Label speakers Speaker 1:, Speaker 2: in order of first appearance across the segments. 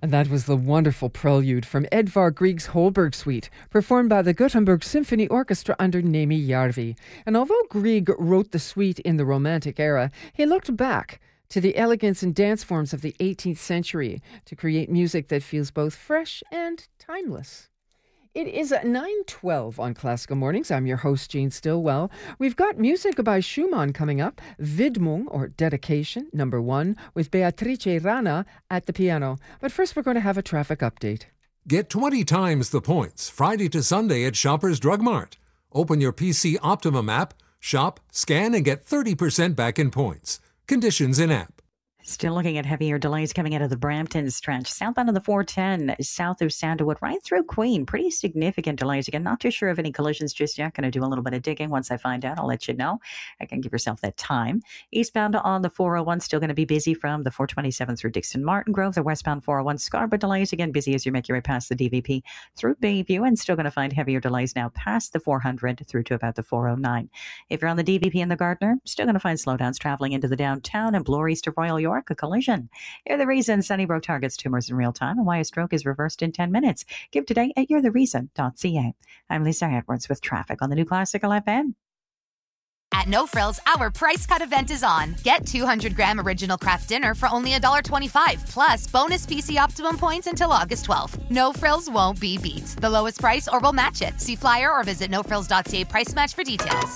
Speaker 1: And that was the wonderful prelude from Edvard Grieg's Holberg Suite, performed by the Gothenburg Symphony Orchestra under Nemi Järvi. And although Grieg wrote the suite in the Romantic era, he looked back to the elegance and dance forms of the 18th century to create music that feels both fresh and timeless. It is 9:12 on Classical Mornings. I'm your host, Jean Stillwell. We've got music by Schumann coming up, Widmung, or Dedication, number 1, with Beatrice Rana at the piano. But first, we're going to have a traffic update.
Speaker 2: Get 20 times the points Friday to Sunday at Shoppers Drug Mart. Open your PC Optimum app, shop, scan, and get 30% back in points. Conditions in app.
Speaker 3: Still looking at heavier delays coming out of the Brampton stretch. Southbound of the 410, south of Sandalwood, right through Queen. Pretty significant delays. Again, not too sure of any collisions just yet. Going to do a little bit of digging. Once I find out, I'll let you know. I can give yourself that time. Eastbound on the 401, still going to be busy from the 427 through Dixon Martin Grove. The westbound 401 Scarborough delays. Again, busy as you make your way past the DVP through Bayview. And still going to find heavier delays now past the 400 through to about the 409. If you're on the DVP in the Gardner, still going to find slowdowns traveling into the downtown and Bloor east of Royal York. A collision. You're the reason Sunnybrook targets tumors in real time and why a stroke is reversed in 10 minutes. Give today at you'rethereason.ca. I'm Lisa Edwards with traffic on the new Classical FM.
Speaker 4: At No Frills, our price cut event is on. Get 200-gram original craft dinner for only $1.25, plus bonus PC Optimum points until August 12th. No Frills won't be beat. The lowest price or we'll match it. See flyer or visit nofrills.ca price match for details.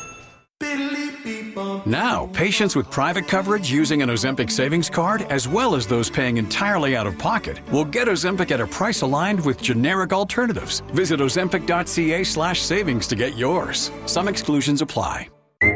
Speaker 5: Now, patients with private coverage using an Ozempic savings card, as well as those paying entirely out of pocket, will get Ozempic at a price aligned with generic alternatives. Visit ozempic.ca/savings to get yours. Some exclusions apply.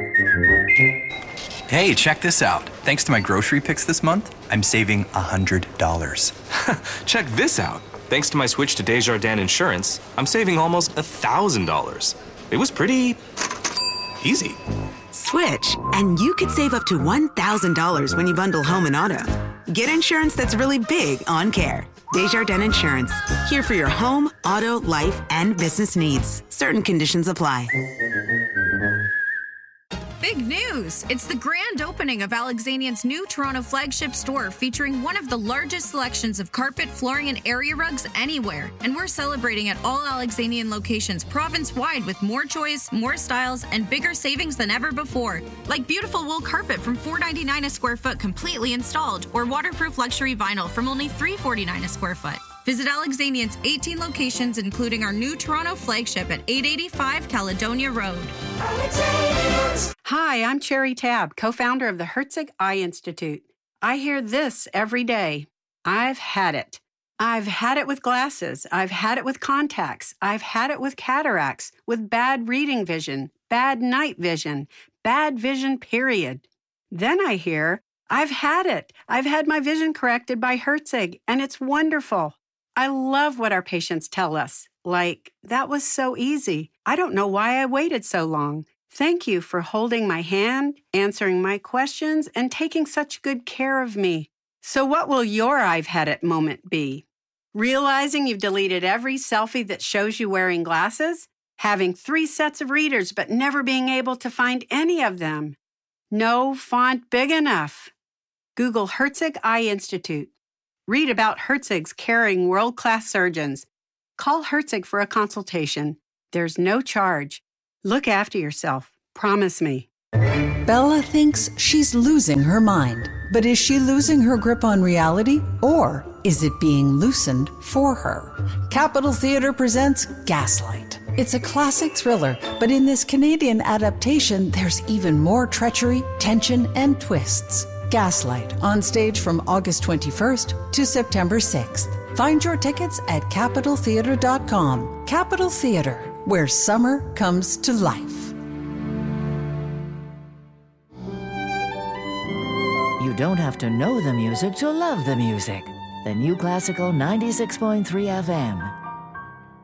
Speaker 6: Hey, check this out. Thanks to my grocery picks this month, I'm saving $100.
Speaker 7: Check this out. Thanks to my switch to Desjardins Insurance, I'm saving almost $1,000. It was pretty easy.
Speaker 8: Switch, and you could save up to $1,000 when you bundle home and auto. Get insurance that's really big on care. Desjardins Insurance. Here for your home, auto, life, and business needs. Certain conditions apply.
Speaker 9: Big news! It's the grand opening of Alexanian's new Toronto flagship store featuring one of the largest selections of carpet, flooring, and area rugs anywhere. And we're celebrating at all Alexanian locations province-wide with more choice, more styles, and bigger savings than ever before. Like beautiful wool carpet from $4.99 a square foot completely installed, or waterproof luxury vinyl from only $3.49 a square foot. Visit Alexanian's 18 locations, including our new Toronto flagship at 885 Caledonia Road.
Speaker 10: Hi, I'm Cherry Tabb, co-founder of the Herzig Eye Institute. I hear this every day. I've had it. I've had it with glasses. I've had it with contacts. I've had it with cataracts, with bad reading vision, bad night vision, bad vision, period. Then I hear, I've had it. I've had my vision corrected by Herzig, and it's wonderful. I love what our patients tell us. Like, that was so easy. I don't know why I waited so long. Thank you for holding my hand, answering my questions, and taking such good care of me. So what will your I've had it moment be? Realizing you've deleted every selfie that shows you wearing glasses? Having 3 sets of readers but never being able to find any of them? No font big enough. Google Herzig Eye Institute. Read about Herzig's caring world-class surgeons. Call Herzig for a consultation. There's no charge. Look after yourself. Promise me.
Speaker 11: Bella thinks she's losing her mind. But is she losing her grip on reality? Or is it being loosened for her? Capitol Theatre presents Gaslight. It's a classic thriller, but in this Canadian adaptation, there's even more treachery, tension, and twists. Gaslight, on stage from August 21st to September 6th. Find your tickets at CapitolTheatre.com. Capitol Theatre, where summer comes to life.
Speaker 12: You don't have to know the music to love the music. The new Classical 96.3 FM.